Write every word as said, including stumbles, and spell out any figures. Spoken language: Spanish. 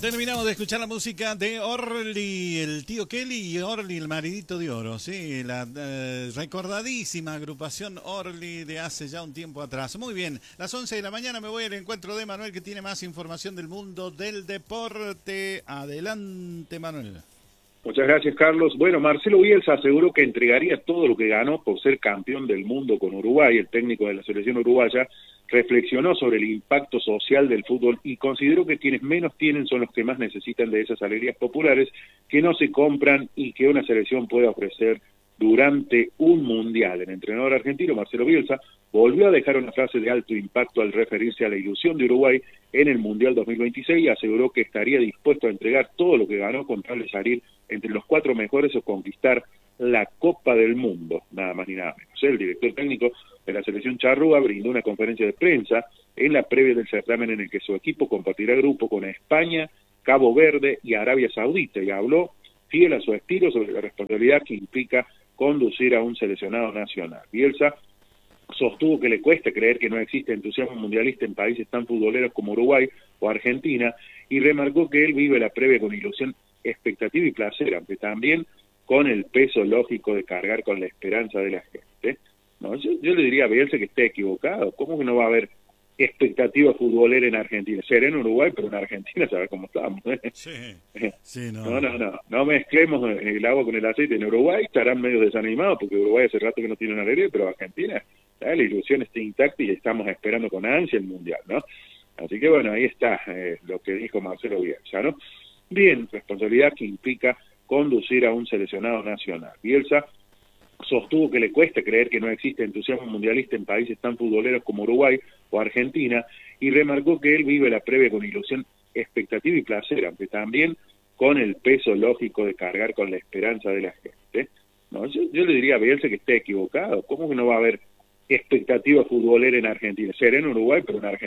Terminamos de escuchar la música de Orly, el tío Kelly, y Orly, el maridito de oro, sí, la eh, recordadísima agrupación Orly de hace ya un tiempo atrás. Muy bien, las once de la mañana me voy al encuentro de Manuel, que tiene más información del mundo del deporte. Adelante, Manuel. Muchas gracias, Carlos. Bueno, Marcelo Bielsa aseguró que entregaría todo lo que ganó por ser campeón del mundo con Uruguay. El técnico de la selección uruguaya reflexionó sobre el impacto social del fútbol y consideró que quienes menos tienen son los que más necesitan de esas alegrías populares que no se compran y que una selección puede ofrecer durante un mundial. El entrenador argentino Marcelo Bielsa volvió a dejar una frase de alto impacto al referirse a la ilusión de Uruguay en el Mundial dos mil veintiséis y aseguró que estaría dispuesto a entregar todo lo que ganó con tal de salir entre los cuatro mejores o conquistar la Copa del Mundo, nada más ni nada menos. El director técnico de la selección charrúa brindó una conferencia de prensa en la previa del certamen en el que su equipo compartirá grupo con España, Cabo Verde y Arabia Saudita, y habló fiel a su estilo sobre la responsabilidad que implica conducir a un seleccionado nacional. Bielsa sostuvo que le cuesta creer que no existe entusiasmo mundialista en países tan futboleros como Uruguay o Argentina, y remarcó que él vive la previa con ilusión, expectativa y placer, aunque también con el peso lógico de cargar con la esperanza de la gente. No, yo, yo le diría a Bielsa que esté equivocado. ¿Cómo que no va a haber expectativa futbolera en Argentina? Será en Uruguay, pero en Argentina sabe cómo estamos. Sí, sí, no. no, no, no, no mezclemos el agua con el aceite. En Uruguay estarán medio desanimados porque Uruguay hace rato que no tiene una alegría, pero Argentina, ¿sabes? La ilusión está intacta y estamos esperando con ansia el Mundial, ¿no? Así que bueno, ahí está eh, lo que dijo Marcelo Bielsa, ¿no? Bien, responsabilidad que implica conducir a un seleccionado nacional. Bielsa sostuvo que le cuesta creer que no existe entusiasmo mundialista en países tan futboleros como Uruguay o Argentina, y remarcó que él vive la previa con ilusión, expectativa y placer, aunque también con el peso lógico de cargar con la esperanza de la gente. No, yo, yo le diría a Bielsa que esté equivocado. ¿Cómo que no va a haber expectativa futbolera en Argentina? Será en Uruguay, pero en Argentina